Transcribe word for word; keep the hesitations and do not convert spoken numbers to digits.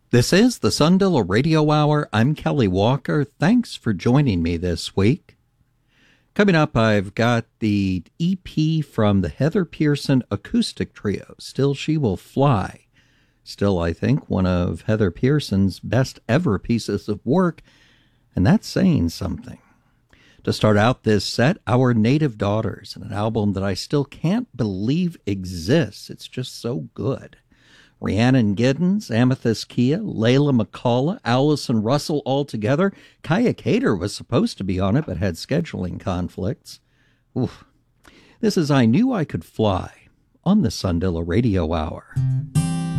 This is the Sundilla Radio Hour. I'm Kelly Walker. Thanks for joining me this week. Coming up, I've got the E P from the Heather Pearson Acoustic Trio, Still She Will Fly. Still, I think, one of Heather Pearson's best ever pieces of work, and that's saying something. To start out this set, Our Native Daughters, an album that I still can't believe exists. It's just so good. Rhiannon Giddens, Amethyst Kia, Layla McCullough, Allison Russell all together. Kaya Cater was supposed to be on it, but had scheduling conflicts. Oof. This is I Knew I Could Fly on the Sundilla Radio Hour.